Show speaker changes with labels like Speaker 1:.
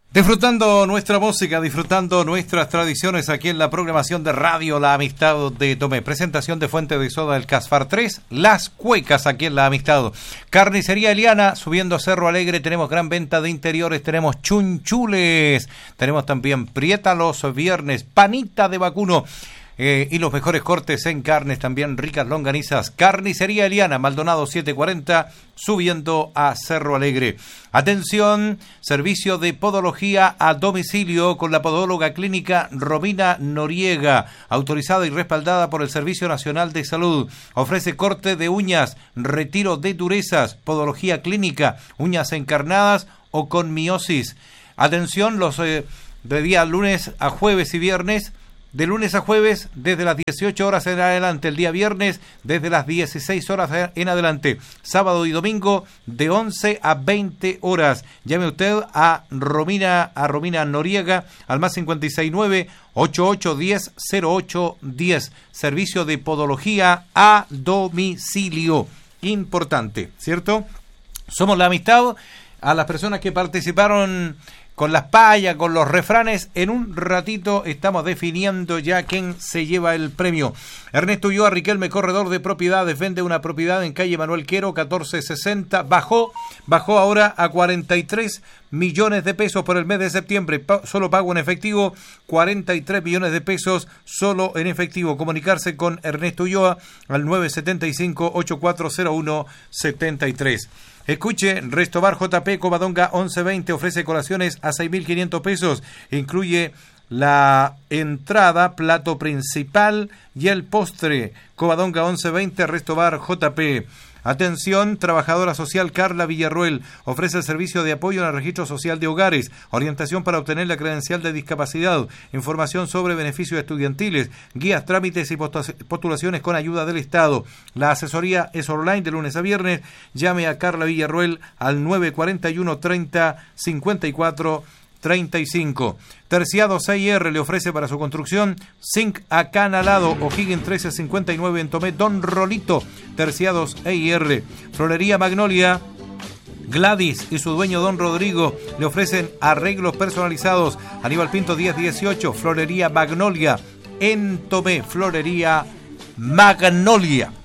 Speaker 1: Disfrutando nuestra música, disfrutando nuestras tradiciones aquí en la programación de Radio La Amistad de Tomé. Presentación de Fuente de Soda del Casfar 3, Las Cuecas aquí en La Amistad. Carnicería Eliana, subiendo a Cerro Alegre, tenemos gran venta de interiores, tenemos chunchules, tenemos también prieta los viernes, panita de vacuno. Y los mejores cortes en carnes, también ricas longanizas. Carnicería Eliana, Maldonado 740, subiendo a Cerro Alegre. Atención, servicio de podología a domicilio con la podóloga clínica Romina Noriega, autorizada y respaldada por el Servicio Nacional de Salud. Ofrece corte de uñas, retiro de durezas, podología clínica, uñas encarnadas o con miosis. Atención, los de día lunes a jueves y viernes. De lunes a jueves desde las 18 horas en adelante, el día viernes desde las 16 horas en adelante, sábado y domingo de 11 a 20 horas. Llame usted a Romina Noriega al más 569-8810-0810. Servicio de podología a domicilio. Importante, ¿cierto? Somos La Amistad. A las personas que participaron con las payas, con los refranes, en un ratito estamos definiendo ya quién se lleva el premio. Ernesto Ulloa Riquelme, corredor de propiedades, vende una propiedad en calle Manuel Quero, 1460. Bajó ahora a 43 millones de pesos por el mes de septiembre. Solo pago en efectivo, 43 millones de pesos solo en efectivo. Comunicarse con Ernesto Ulloa al 975-8401-73. Escuche, Restobar JP Covadonga 1120 ofrece colaciones a 6.500 pesos. Incluye la entrada, plato principal y el postre. Covadonga 1120, Restobar JP. Atención, trabajadora social Carla Villarruel ofrece el servicio de apoyo en el registro social de hogares, orientación para obtener la credencial de discapacidad, información sobre beneficios estudiantiles, guías, trámites y postulaciones con ayuda del Estado. La asesoría es online de lunes a viernes. Llame a Carla Villarruel al 941 30 54 35. Terciados CIR le ofrece para su construcción zinc acanalado. O'Higgins 1359 en Tomé. Don Rolito, Terciados EIR. Florería Magnolia, Gladys y su dueño Don Rodrigo le ofrecen arreglos personalizados. Aníbal Pinto 1018, Florería Magnolia en Tomé. Florería Magnolia.